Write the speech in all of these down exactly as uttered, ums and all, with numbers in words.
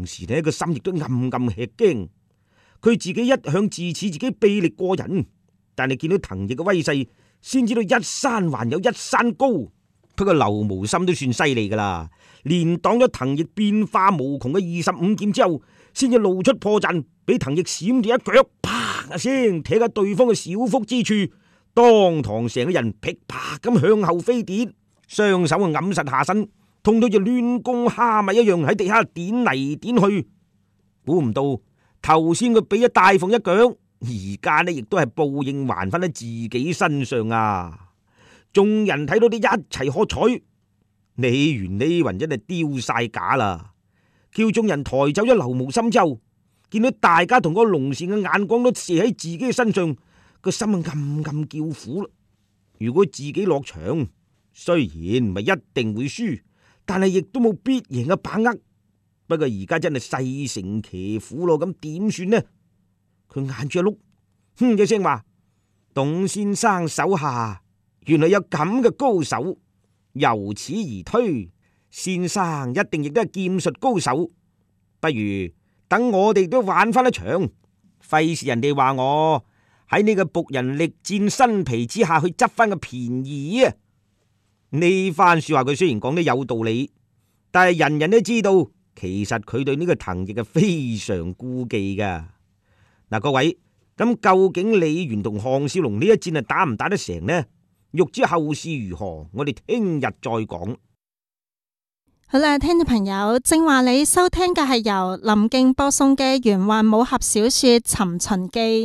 同時呢個心亦都暗暗吃驚。佢自己一向自恃自己臂力過人，但係見到藤翼嘅威勢，先知道一山還有一山高。不過劉無心都算犀利噶啦，連擋咗藤翼變化無窮嘅二十五劍之後，先至露出破綻，俾藤翼閃住一腳，啪一聲踢喺對方嘅小腹之處，當堂成個人噼啪咁向後飛跌，雙手啊揞實下身，痛到似亂弓蝦米一樣喺地下點嚟點去。估唔到頭先佢俾咗大鳳一腳，而家呢亦都係報應還翻喺自己身上啊！眾人睇到啲一齊喝彩，李元呢雲真係丟晒架啦！叫眾人抬走咗劉無心之後，見到大家同嗰個龍善嘅眼光都射喺自己嘅身上，個心啊暗暗叫苦啦！如果自己落場，雖然唔係一定會輸，但係亦都冇必贏嘅把握。不過而家真係勢成騎虎咯，咁點算呢？佢眼住一碌，哼一聲話：董先生手下原來有咁嘅高手，由此而推，先生一定亦都係劍術高手。不如等我哋都玩翻一場，費事人哋話我喺呢個僕人力戰新皮之下去執翻個便宜啊！呢番說話佢雖然講得有道理，但係人人都知道，其實佢對呢個藤翼係非常顧忌噶。嗱，各位，咁究竟李元同項少龍呢一戰係打唔打得成呢？欲知後事如何，我哋聽日再講。 好啦，聽眾朋友，正話你收聽嘅係由林敬播送嘅玄幻武俠小說《尋秦記》。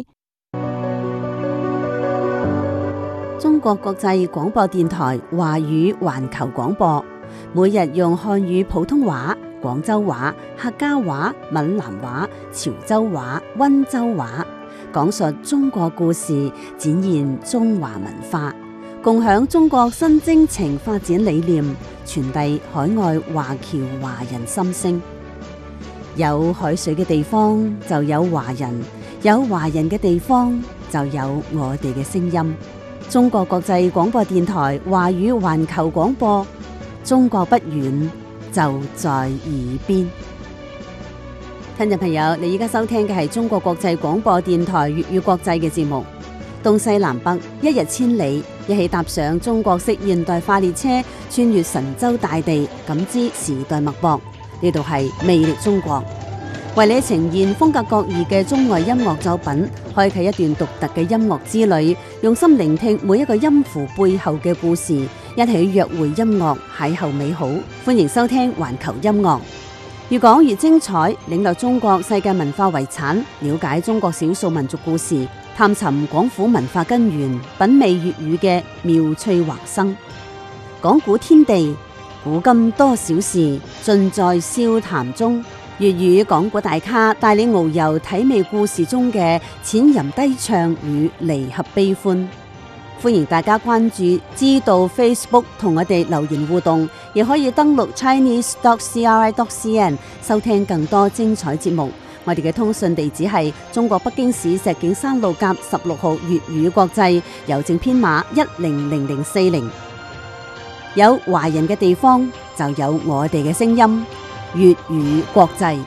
中國國際廣播電台華語環球廣播，每日用漢語普通話、廣州話、客家話、閩南話、潮州話、溫州話，講述中國故事，展現中華文化，共享中國新征程發展理念，傳遞海外華僑華人心聲。有海水嘅地方就有華人，有華人嘅地方就有我哋嘅聲音。中國國際廣播電台華語環球廣播，中國不遠，就在耳邊。聽眾朋友，你依家收聽嘅係中國國際廣播電台粵語國際嘅節目。東西南北，一日千里，一起踏上中國式現代化列車，穿越神州大地，感知時代脈搏。呢度係魅力中國，為你呈現風格各異嘅中外音樂作品，開啟一段獨特嘅音樂之旅，用心聆聽每一個音符背後嘅故事，一起約會音樂，邂逅美好。歡迎收聽環球音樂，越講越精彩，領略中國世界文化遺產，了解中國少數民族故事，探尋廣府文化根源，品味粵語嘅妙趣橫生。講古天地，古今多少事，盡在笑談中。粵語講古大咖帶你遨遊體味故事中嘅淺吟低唱與離合悲歡。歡迎大家關注知道 Facebook 同我哋留言互動，亦可以登錄 chinese dot c r i dot c n 收聽更多精彩節目。我哋嘅通訊地址係中國北京市石景山路甲十六號粵語國際，郵政編碼一零零零四零。有華人嘅地方就有我哋嘅聲音，粵語國際。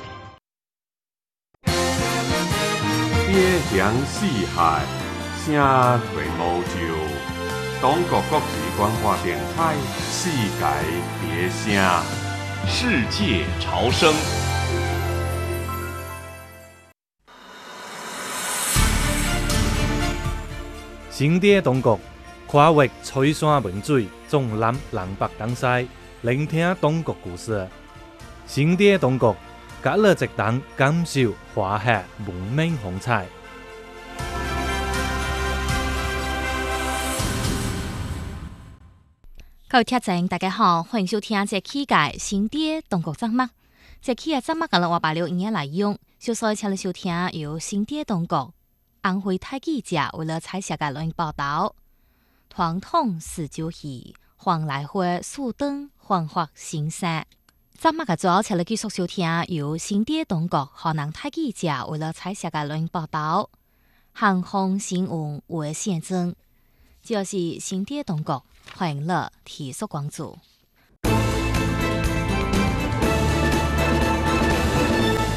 邊疆四海，聲垂無就。中國國際廣播電台，世界別聲，世界潮聲。 新店中國，跨越翠山文水，縱覽南北東西，聆聽中國故事。新店中國，隔了直等感受華夏文明風采。 各位聽眾大家好，歡迎收聽這期嘅新店中國節目。這期嘅節目嘅我把留言來用，小所請你收聽由新店中國安徽台記者為了採寫嘅錄音報道。傳統四九戲，黃來會數燈幻惑新山。節目嘅早請你繼續收聽由新店中國河南台記者為了採寫嘅錄音報道。航空新聞為現證，就是新店中國歡迎你提速關注。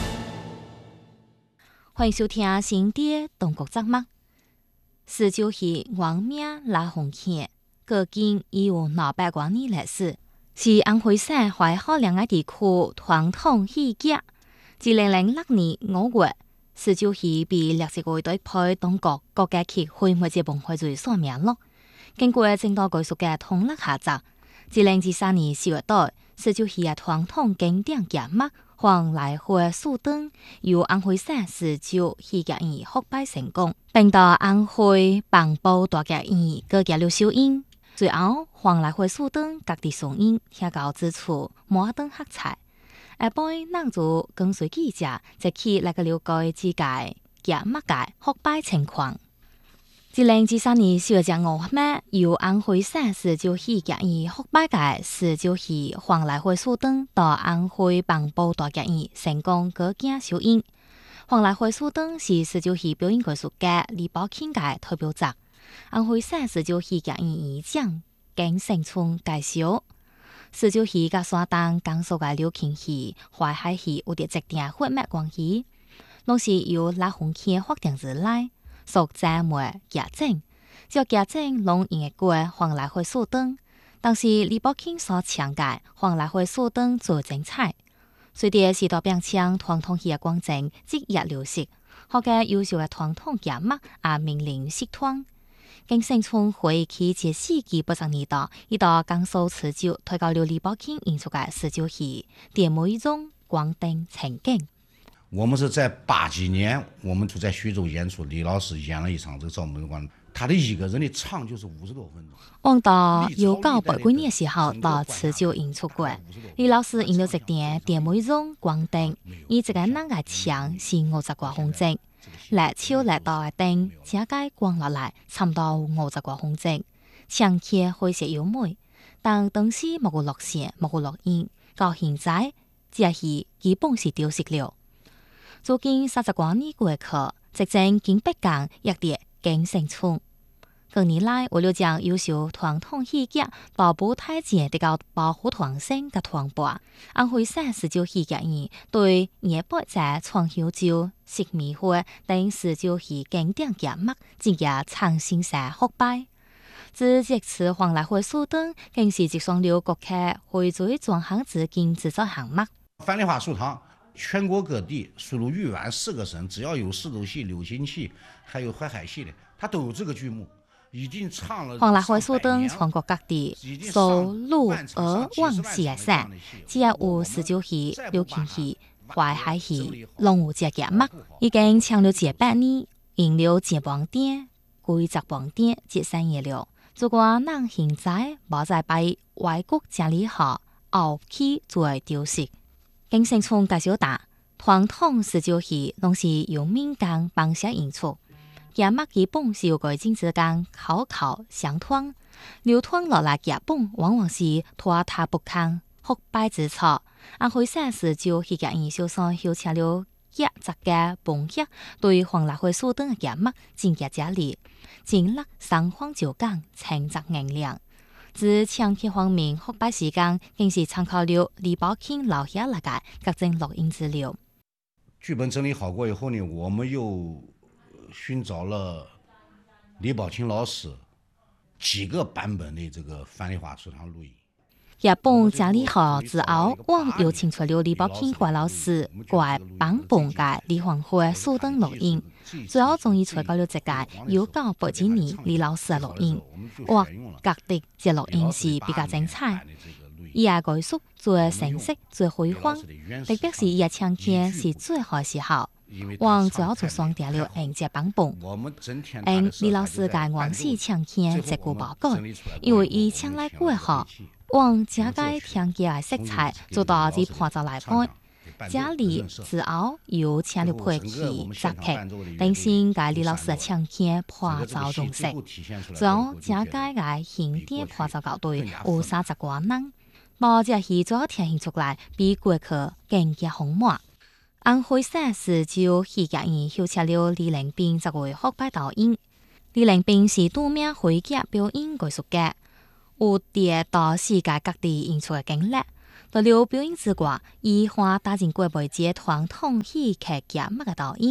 欢迎收听新典中国节目。十九戏原名拉红线，古今已有两百多年历史，是安徽省淮河两岸地区传统戏剧。二零零六年五月，十九戏被列入为对配中国国家级非物质文化遗产名录。经过正道艺术嘅统一下集，二零二三年四月底，十九戏嘅传统经典剧目《黄来花树灯》由安徽省十九戏剧院复摆成功，并到安徽蚌埠大剧院各剧了首映。随后，《黄来花树灯》各地上映，听到之处摩登喝彩。下晡男主跟随记者一起来个了解这届剧目界复摆情况。二零二三年四月十五日，由安徽省十九戏剧院复摆嘅十九戏《黄来花树灯》到安徽蚌埠大剧院成功各镜首映。《黄来花树灯》是十九戏表演艺术家李宝庆嘅代表作。安徽省十九戏剧院院长景胜春介绍，十九戏甲山东、江苏嘅流行戏、淮海戏有着一定血脉关系，拢是由拉红线发展而来。属赞美剧种，这剧种拢用得过黄来花树灯，但是李宝庆所强嘅黄来花树灯最精彩。随着时代变迁，传统戏嘅光景日益流失，好嘅优秀嘅传统剧目也面临失传。景胜春回忆起这世纪八十年代，伊到江苏持久推高了李宝庆演出嘅十九戏《点每一种光灯情景》。 我们是在八几年，我们就在徐州演出，李老师演了一场这个赵门关，他的一个人的唱就是五十多分钟。 往到有九百几年時候到持久演出過，李老師演咗一點點每種光燈，以一個人嘅唱是五十多分鐘，來手來到嘅燈，這個光落來差唔多五十多分鐘，唱起詼諧優美，但當時冇有錄像，冇有錄音，到現在這戲基本是丟失了。如今三十多年過去，直正經北港一碟景勝春。近年來，為了將優秀傳統戲劇到舞台前得到保護傳承嘅傳播，安徽省十九戲劇院對二百隻創曉洲、食米花等十九戲經典劇目進行創新式復擺。自這次《黃來花樹燈》更是接上了國劇匯聚專項資金製作項目。 樊梨花樹堂全國各地輸入豫皖四個省，只要有市州戲、流行戲，還有淮海戲的，它都有這個劇目。 黃來花樹燈全國各地數陸俄皖四個省，只要有十九戲、流行戲、淮海戲，攏有這劇目，已經唱了幾百年，贏了幾萬點、幾十萬點這產業了。如果咱現在無再被外國整理好，後期就會丟失。景勝春介紹答，傳統十九戲攏是由民間幫寫演出。劇目基本是由外景之間口口相傳，流傳落來劇本往往是拖沓不堪、腐敗之作。安徽省十九戲劇院小上邀請了劇作家彭旭對黃來花樹燈嘅劇目進行整理，盡力三方就講，清雜硬亮。自唱片方面，復擺時間更是參考了李寶慶留下來嘅各種錄音資料。 劇本整理好過以後呢，我們又尋找了李寶慶老師幾個版本的這個樊梨花樹堂錄音。 劇本整理好之後，我又請出了李寶慶郭老師怪版本嘅李黃花樹燈錄音，最後終於找到了這個有九百幾年李老師嘅錄音。我覺得這錄音是比較精彩，伊嘅藝術最成色最輝煌，特別是伊嘅唱片是最好嘅時候。我最後就選定了應這版本，因李老師嘅往事唱片一句無改，因為伊唱來過後，我這個聽劇嘅色彩就到至伴奏來配。這裏之後又請了配器雜劇，等先嘅李老師嘅唱片伴奏中色，最後這個嘅經典伴奏校對有三十多人，把這戲最後呈現出來比過去更加豐滿。安徽省十九戲劇院邀請了李玲斌作為復擺導演。李玲斌是著名戲劇表演藝術家，有啲到世界各地演出嘅經歷。除了表演之外，伊還擔任過媒介傳統戲劇劇目嘅導演。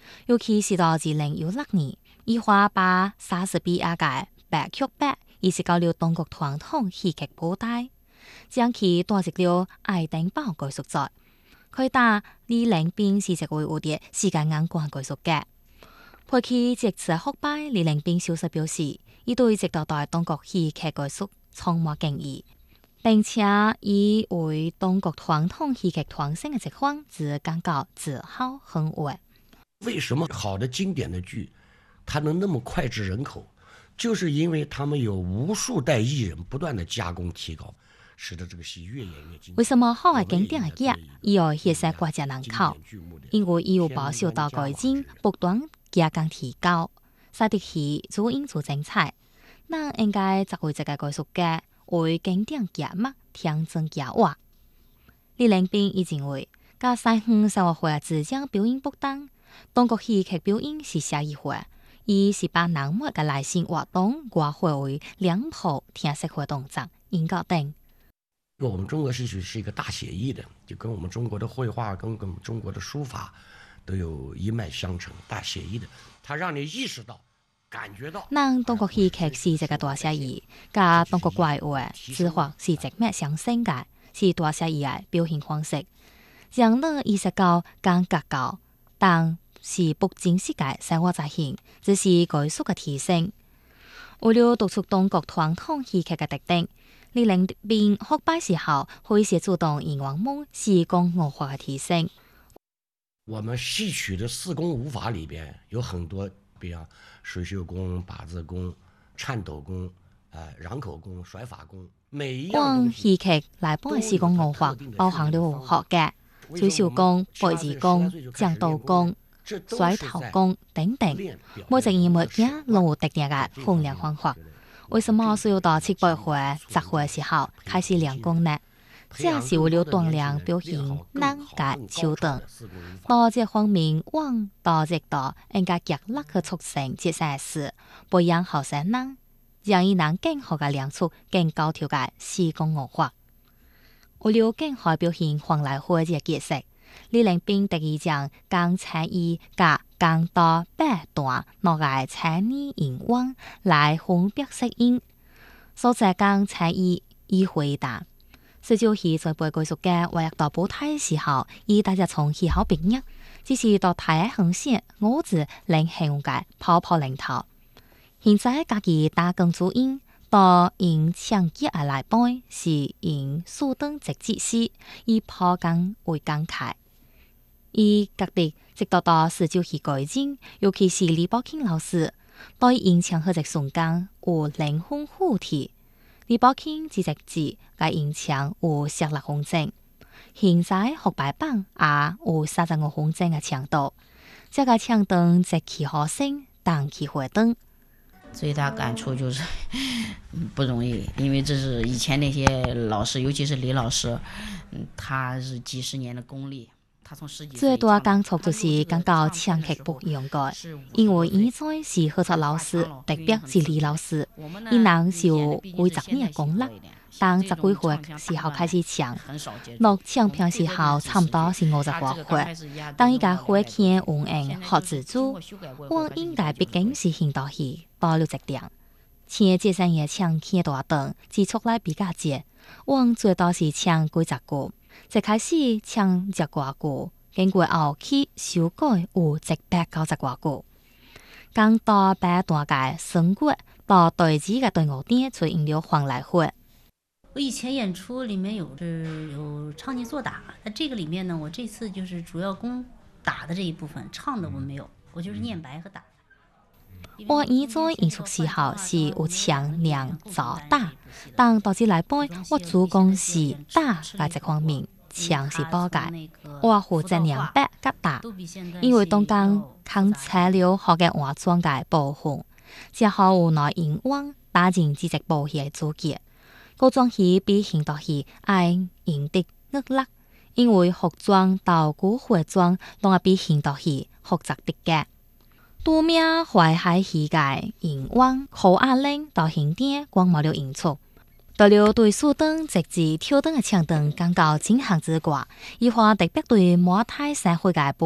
尤其是到二零一六年，伊花把莎士比亞嘅白曲白，以及交了中國傳統戲劇舞台，將其帶入了愛丁堡藝術節。佢打李玲斌是一位有啲世界眼光藝術家。陪佢這次學拜，李玲斌小實表示，伊對直到代中國戲劇藝術充滿敬意，並且以為中國傳統戲劇傳承嘅情況是感到自豪很偉。 為什麼好的經典的劇，它能那麼膾炙人口？就是因為他們有無數代藝人不斷的加工提高，使得這個戲越演越精彩。 為什麼好嘅經典嘅劇，伊要寫成國際人口？因為伊有保守到改進，不斷加工提高，使得戲做演做精彩。那應該作為一個藝術家，為經典劇目聽真假話。李玲斌已認為，甲西方社會嘅自將表演不同，中國戲劇表演是寫意化，伊是把人物嘅內心活動外化為兩套聽識活動作，應該定。 我們中國戲曲是一個大寫意的，就跟我們中國的繪畫跟跟中國的書法都有一脈相承，大寫意的，它讓你意識到、感覺到。 咱中國戲劇是一個大寫意，甲中國怪話、字畫是一脈相承嘅，是大寫意嘅表現方式。讓你意識到感覺到，但是不真實嘅生活實現，只是藝術嘅提升。為了突出中國傳統戲劇嘅特點，李玲斌學拜時候會寫主動引王夢施工藝法嘅提升。 我們戲曲的四功五法裏邊有很多，比如水袖功、把子功、顫抖功、呃攘口功、甩法功，每一樣。 光戲劇內部嘅施工藝法包含了學嘅水袖功、八字功、顫抖功、甩頭功等等，每隻演目嘅都有特定嘅訓練方法。為什麼需要到七八歲、十歲嘅時候開始練功呢？這是為了鍛鍊表現能嘅手段。到這方面，往到這度應該極力去促成這些事，培養後生人，讓伊能更好嘅練出更高條嘅施工藝法。為了更好表現黃來會嘅角色，李玲斌特意將鋼彩衣甲鋼刀八段落嚟彩泥熒光來分別適應，所在鋼彩衣已回答。十九戲在背藝術家活躍到舞台時候，伊大家從戲口畢業，只是到台下行線，我自領向嘅泡泡領頭。現在家己打工主演，到因搶劫而來背，是因蘇登直接師，以破工為感慨。伊覺得直到到十九戲改進，尤其是李寶慶老師對演唱嗰隻瞬間有靈魂附體。李寶慶只直字嘅演唱有十六分鐘，現在學bài班也有三十五分鐘嘅長度，這個長度即其好聲，但其活動。 最大感觸就是不容易，因為這是以前那些老師，尤其是李老師，他是幾十年的功力。最大感觸就是感到唱劇不應該，因為現在是合作老師，特別是李老師，伊能是有幾十年嘅功力，但十幾歲時候開始唱，落唱片時候差唔多是五十幾歲，當伊家會見運營學自主，我應該畢竟是現代戲到了極點，前這三年唱片大檔接觸來比較接，我最多是唱幾十句。一開始唱一掛句，經過後期修改有一百九十掛句。講到八段嘅升級到對子嘅對樂點，就引了黃來會。 我以前演出裡面有是有唱念做打，在這個裡面呢，我這次就是主要攻打的這一部分，唱的我沒有，我就是念白和打。我現在演出時候是有唱念做打，但到此來背，我主攻是打嘅這方面。唱是包解，我負責念白及打，因為當間看材料學嘅化妝嘅部分，之後無奈因往打進這隻部戲嘅主角，古裝戲比現代戲愛演得壓力，因為服裝到古化妝攏係比現代戲複雜啲嘅。多名淮海戲嘅演員何阿玲到現點光冇了演出。到了對蘇登直至跳燈嘅唱燈感到驚嚇之掛，而話特別對舞台社會嘅